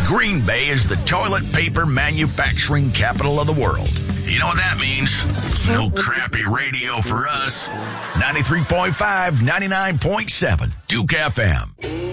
Green Bay is the toilet paper manufacturing capital of the world. You know what that means? No crappy radio for us. 93.5, 99.7, Duke FM.